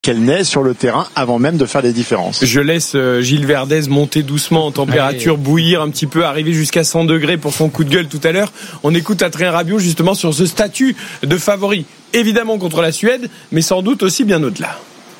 qu'elle naît sur le terrain avant même de faire des différences. Je laisse Gilles Verdez monter doucement en température, bouillir un petit peu, arriver jusqu'à 100 degrés pour son coup de gueule tout à l'heure. On écoute Adrien Rabiot justement sur ce statut de favori, évidemment contre la Suède, mais sans doute aussi bien au-delà.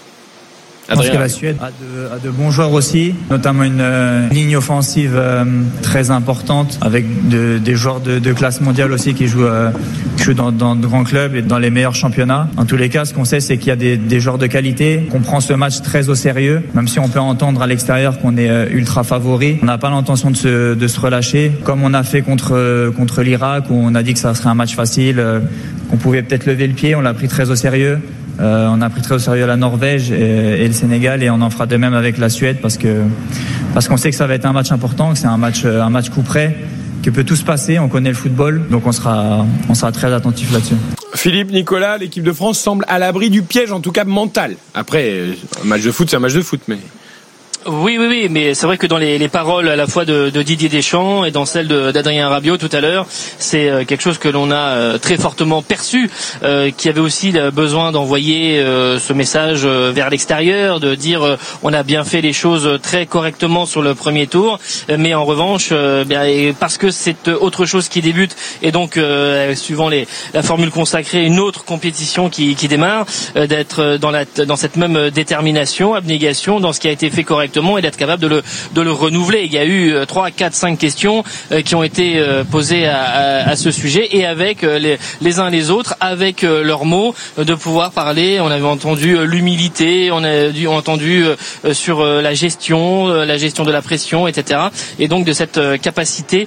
Je pense que la Suède a de bons joueurs aussi, notamment une ligne offensive très importante avec des joueurs de classe mondiale aussi qui jouent dans de grands clubs et dans les meilleurs championnats. En tous les cas, ce qu'on sait, c'est qu'il y a des joueurs de qualité, qu'on prend ce match très au sérieux, même si on peut entendre à l'extérieur qu'on est ultra favori. On n'a pas l'intention de se relâcher, comme on a fait contre l'Irak, où on a dit que ça serait un match facile, qu'on pouvait peut-être lever le pied. On l'a pris très au sérieux. On a pris très au sérieux la Norvège et le Sénégal, et on en fera de même avec la Suède parce qu'on sait que ça va être un match important, que c'est un match coup près, que peut tout se passer. On connaît le football, donc on sera très attentif là-dessus. Philippe, Nicolas, l'équipe de France semble à l'abri du piège, en tout cas mental. Après, un match de foot, c'est un match de foot, mais... Oui, mais c'est vrai que dans les paroles à la fois de Didier Deschamps et dans celles d'Adrien Rabiot tout à l'heure, c'est quelque chose que l'on a très fortement perçu, qui avait aussi besoin d'envoyer ce message vers l'extérieur, de dire on a bien fait les choses très correctement sur le premier tour, mais en revanche, parce que c'est autre chose qui débute, et donc suivant la formule consacrée, une autre compétition qui démarre, d'être dans cette même détermination, abnégation dans ce qui a été fait correctement, et d'être capable de le renouveler. Il y a eu 3, 4, 5 questions qui ont été posées à ce sujet, et avec les uns les autres, avec leurs mots, de pouvoir parler. On avait entendu l'humilité, on a entendu sur la gestion de la pression, etc. Et donc de cette capacité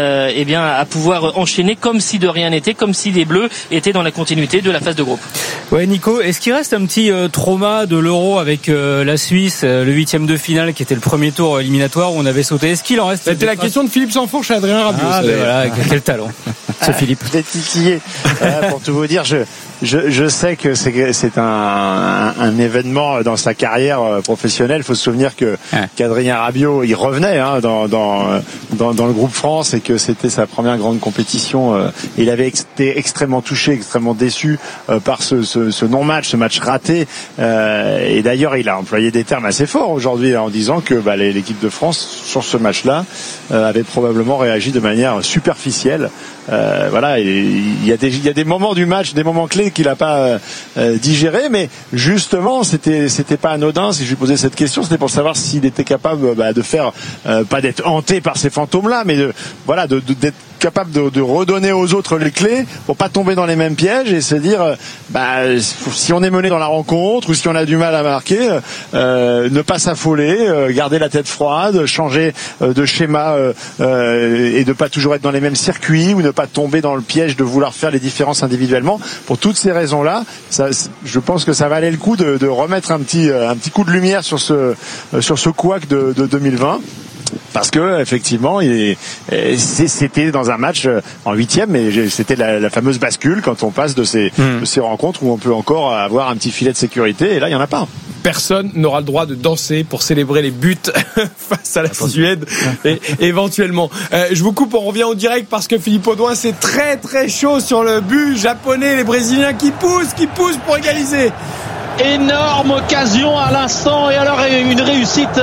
à pouvoir enchaîner comme si de rien n'était, comme si les Bleus étaient dans la continuité de la phase de groupe. Ouais, Nico, est-ce qu'il reste un petit trauma de l'Euro avec la Suisse, le 8e de finale qui était le premier tour éliminatoire où on avait sauté? Est-ce qu'il en reste? C'était la question de Philippe Sansfourche à Adrien Rabiot. Voilà, quel talent ce Philippe. Vous êtes titillé. Pour tout vous dire, je sais que c'est un événement dans sa carrière professionnelle. Il faut se souvenir qu'Adrien Rabiot, il revenait dans le groupe France, et que c'était sa première grande compétition. Il avait été extrêmement touché, extrêmement déçu par ce non-match, ce match raté. Et d'ailleurs, il a employé des termes assez forts aujourd'hui en disant que l'équipe de France sur ce match-là avait probablement réagi de manière superficielle. Il y a des moments du match, des moments clés qu'il n'a pas digéré, mais justement c'était pas anodin. Si je lui posais cette question, c'était pour savoir s'il était capable de faire, pas d'être hanté par ces fantômes-là, mais d'être capable de redonner aux autres les clés pour pas tomber dans les mêmes pièges, et se dire si on est mené dans la rencontre, ou si on a du mal à marquer, ne pas s'affoler, garder la tête froide, changer de schéma, et de pas toujours être dans les mêmes circuits, ou ne pas tomber dans le piège de vouloir faire les différences individuellement. Pour toutes ces raisons-là, je pense que ça valait le coup de remettre un petit coup de lumière sur ce couac de 2020. Parce que effectivement, c'était dans un match en 8e, mais c'était la fameuse bascule quand on passe de ces rencontres où on peut encore avoir un petit filet de sécurité, et là il y en a pas. Personne n'aura le droit de danser pour célébrer les buts face à la Suède, et éventuellement. Je vous coupe, on revient au direct parce que Philippe Audouin, c'est très très chaud sur le but japonais, les Brésiliens qui poussent pour égaliser. Énorme occasion à l'instant, et alors une réussite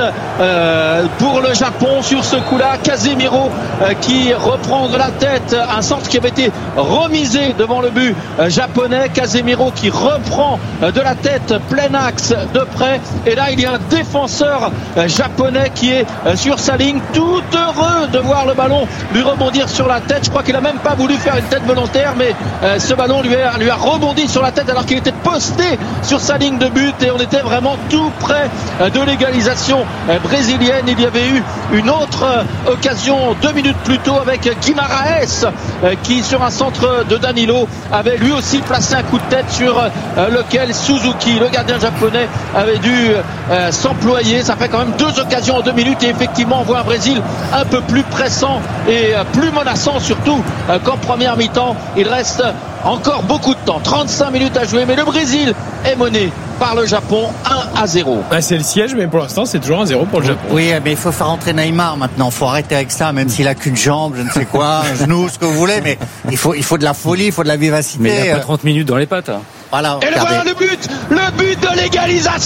pour le Japon sur ce coup-là. Casemiro qui reprend de la tête un centre qui avait été remisé devant le but japonais. Casemiro qui reprend de la tête plein axe de près, et là il y a un défenseur japonais qui est sur sa ligne, tout heureux de voir le ballon lui rebondir sur la tête. Je crois qu'il a même pas voulu faire une tête volontaire, mais ce ballon lui a rebondi sur la tête alors qu'il était posté sur sa ligne de but, et on était vraiment tout près de l'égalisation brésilienne. Il y avait eu une autre occasion 2 minutes plus tôt avec Guimaraes qui, sur un centre de Danilo, avait lui aussi placé un coup de tête sur lequel Suzuki, le gardien japonais, avait dû s'employer. Ça fait quand même 2 occasions en 2 minutes, et effectivement on voit un Brésil un peu plus pressant et plus menaçant, surtout qu'en première mi-temps. Il reste encore beaucoup de temps, 35 minutes à jouer, mais le Brésil est mené par le Japon 1-0. C'est le siège, mais pour l'instant c'est toujours 1-0 pour le Japon. Oui, mais il faut faire rentrer Neymar maintenant. Il faut arrêter avec ça, même s'il a qu'une jambe, je ne sais quoi, un genou, ce que vous voulez, mais il faut de la folie, il faut de la vivacité. Mais il n'a pas 30 minutes dans les pattes. Voilà. Et voilà le but de l'égalisation.